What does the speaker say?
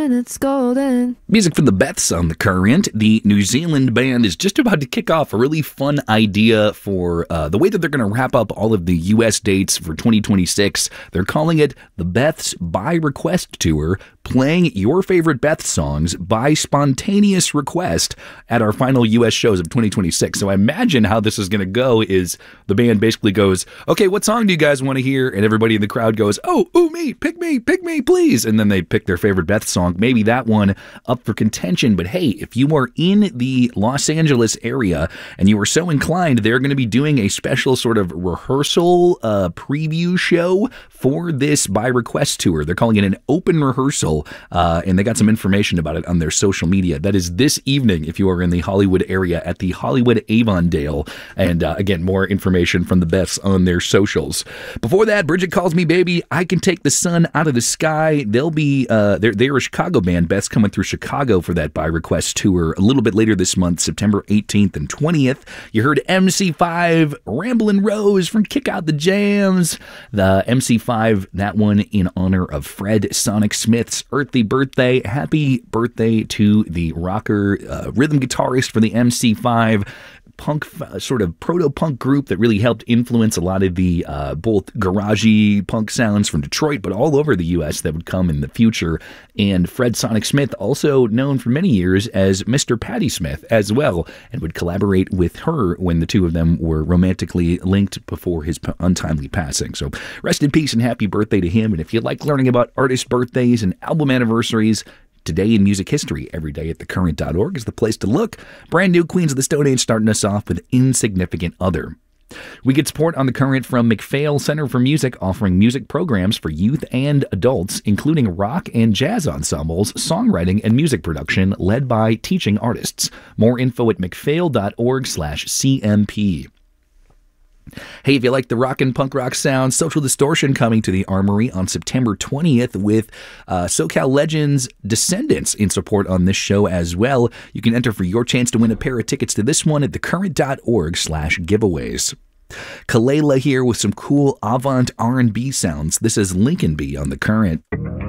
and it's golden. Music from the Beths on The Current. The New Zealand band is just about to kick off a really fun idea for the way that they're going to wrap up all of the U.S. dates for 2026. They're calling it the Beths by Request Tour, playing your favorite Beth songs by spontaneous request at our final U.S. shows of 2026. So I imagine how this is going to go is the band basically goes, okay, what song do you guys want to hear? And everybody in the crowd goes, oh, ooh, me, pick me, please. And then they pick their favorite Beth song, maybe that one up for contention. But hey, if you are in the Los Angeles area and you are so inclined, they're going to be doing a special sort of rehearsal preview show for this by request tour. They're calling it an open rehearsal. And they got some information about it on their social media. That is this evening if you are in the Hollywood area at the Hollywood Avondale. And again, more information from the Beths on their socials. Before that, Bridget Calls Me Baby, I Can Take the Sun Out of the Sky. They'll be, they're a Chicago band. Beths coming through Chicago for that by request tour a little bit later this month, September 18th and 20th. You heard MC5, Ramblin' Rose from Kick Out the Jams. The MC5, that one in honor of Fred Sonic Smith's earthly birthday. Happy birthday to the rocker, rhythm guitarist for the MC5, punk, sort of proto-punk group that really helped influence a lot of the both garagey punk sounds from Detroit, but all over the U.S. that would come in the future. And Fred Sonic Smith, also known for many years as Mr. Patti Smith as well, and would collaborate with her when the two of them were romantically linked before his untimely passing. So rest in peace and happy birthday to him. And if you like learning about artist birthdays and album anniversaries, Today in Music History, every day at thecurrent.org is the place to look. Brand new Queens of the Stone Age starting us off with Insignificant Other. We get support on The Current from McPhail Center for Music, offering music programs for youth and adults, including rock and jazz ensembles, songwriting, and music production led by teaching artists. More info at mcphail.org/CMP. Hey, if you like the rock and punk rock sound, Social Distortion coming to the Armory on September 20th with SoCal legends Descendants in support on this show as well. You can enter for your chance to win a pair of tickets to this one at thecurrent.org/giveaways. Kalela here with some cool avant R&B sounds. This is Lincoln B on The Current.